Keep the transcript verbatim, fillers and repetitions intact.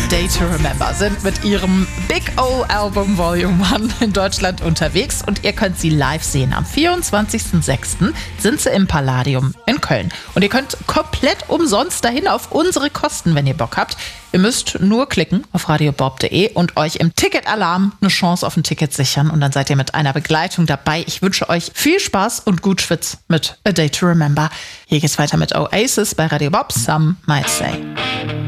Day to Remember sind mit ihrem Big O Album Volume eins in Deutschland unterwegs und ihr könnt sie live sehen. Am vierundzwanzigsten sechsten sind sie im Palladium in Köln. Und ihr könnt komplett umsonst dahin auf unsere Kosten, wenn ihr Bock habt. Ihr müsst nur klicken auf radiobob punkt de und euch im Ticketalarm eine Chance auf ein Ticket sichern und dann seid ihr mit einer Begleitung dabei. Ich wünsche euch viel Spaß und gut Schwitz mit A Day to Remember. Hier geht's weiter mit Oasis bei Radio Bob, Some Might Say.